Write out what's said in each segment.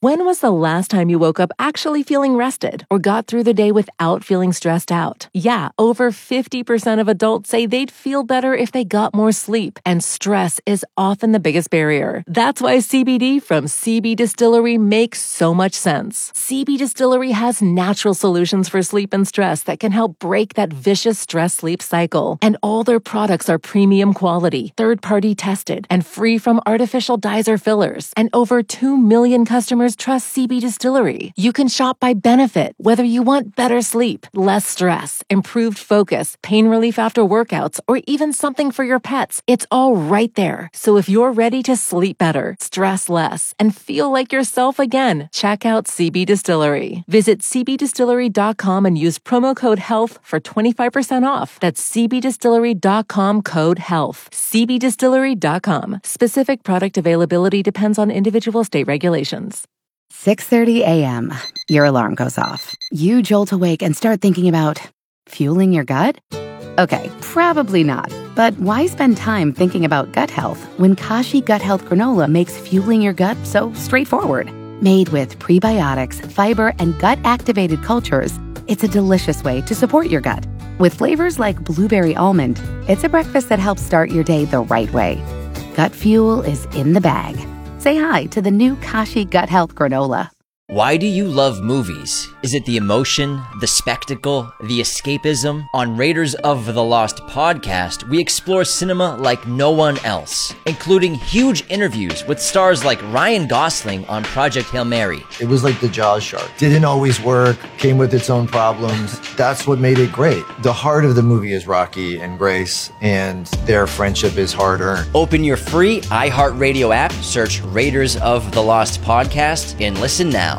When was the last time you woke up actually feeling rested or got through the day without feeling stressed out? Yeah, over 50% of adults say they'd feel better if they got more sleep, and stress is often the biggest barrier. That's why CBD from CB Distillery makes so much sense. CB Distillery has natural solutions for sleep and stress that can help break that vicious stress-sleep cycle. And all their products are premium quality, third-party tested, and free from artificial dyes or fillers. And over 2 million customers trust CB Distillery. You can shop by benefit, whether you want better sleep, less stress, improved focus, pain relief after workouts, or even something for your pets. It's all right there. So if you're ready to sleep better, stress less, and feel like yourself again, check out CB Distillery. Visit cbdistillery.com and use promo code HEALTH for 25% off. That's cbdistillery.com, code HEALTH. cbdistillery.com. Specific product availability depends on individual state regulations. 6:30 a.m. Your alarm goes off. You jolt awake and start thinking about fueling your gut? Okay, probably not. But why spend time thinking about gut health when Kashi Gut Health Granola makes fueling your gut so straightforward? Made with prebiotics, fiber, and gut-activated cultures, it's a delicious way to support your gut. With flavors like blueberry almond, it's a breakfast that helps start your day the right way. Gut fuel is in the bag. Say hi to the new Kashi Gut Health Granola. Why do you love movies? Is it the emotion, the spectacle, the escapism? On Raiders of the Lost podcast, we explore cinema like no one else, including huge interviews with stars like Ryan Gosling on Project Hail Mary. It was like the Jaws shark. Didn't always work, came with its own problems. That's what made it great. The heart of the movie is Rocky and Grace, and their friendship is hard-earned. Open your free iHeartRadio app, search Raiders of the Lost podcast, and listen now.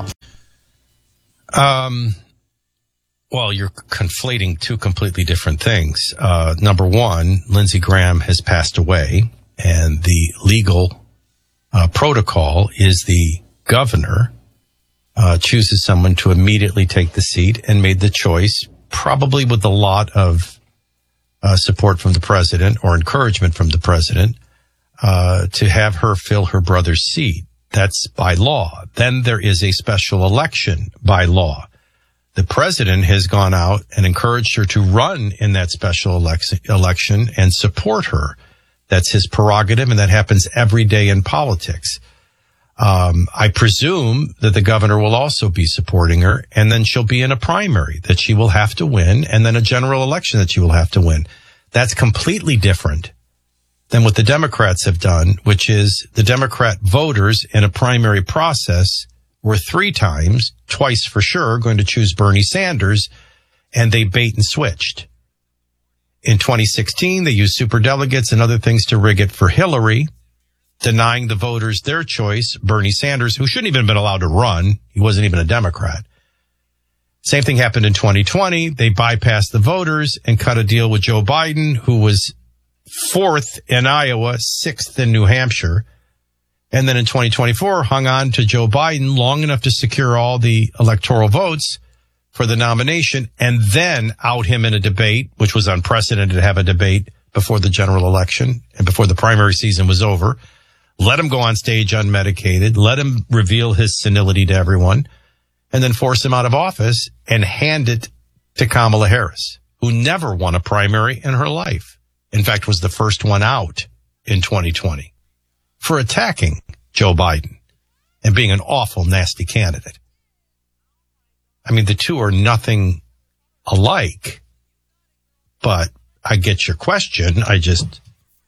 Well, you're conflating two completely different things. Number one, Lindsey Graham has passed away, and the legal protocol is the governor chooses someone to immediately take the seat, and made the choice, probably with a lot of support from the president or encouragement from the president, to have her fill her brother's seat. That's by law. Then there is a special election by law. The president has gone out and encouraged her to run in that special election and support her. That's his prerogative, and that happens every day in politics. I presume that the governor will also be supporting her, and then she'll be in a primary that she will have to win, and then a general election that she will have to win. That's completely different than what the Democrats have done, which is the Democrat voters in a primary process were twice for sure, going to choose Bernie Sanders, and they bait and switched. In 2016, they used superdelegates and other things to rig it for Hillary, denying the voters their choice, Bernie Sanders, who shouldn't even have been allowed to run. He wasn't even a Democrat. Same thing happened in 2020. They bypassed the voters and cut a deal with Joe Biden, who was 4th in Iowa, 6th in New Hampshire. And then in 2024, hung on to Joe Biden long enough to secure all the electoral votes for the nomination, and then out him in a debate, which was unprecedented to have a debate before the general election and before the primary season was over. Let him go on stage unmedicated, let him reveal his senility to everyone, and then force him out of office and hand it to Kamala Harris, who never won a primary in her life. In fact, was the first one out in 2020 for attacking Joe Biden and being an awful, nasty candidate. I mean, the two are nothing alike, but I get your question. I just,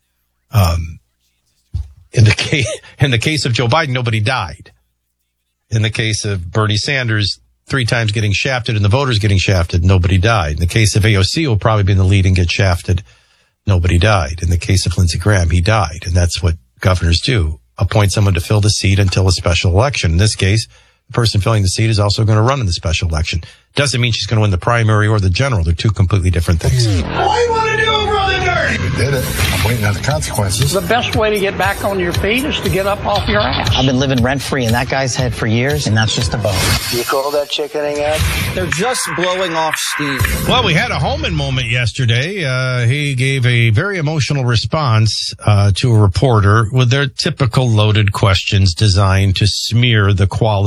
in the case of Joe Biden, nobody died. In the case of Bernie Sanders, 3 times getting shafted and the voters getting shafted, nobody died. In the case of AOC, who will probably be in the lead and get shafted, nobody died. In the case of Lindsey Graham, he died. And that's what governors do. Appoint someone to fill the seat until a special election. In this case, the person filling the seat is also going to run in the special election. Doesn't mean she's going to win the primary or the general. They're two completely different things. What do you want to do, Brother Dirty? We did it. I'm waiting on the consequences. The best way to get back on your feet is to get up off your ass. I've been living rent-free in that guy's head for years, and that's just a bonus. You call that chickening out? They're just blowing off steam. Well, we had a Holman moment yesterday. He gave a very emotional response to a reporter with their typical loaded questions designed to smear the quality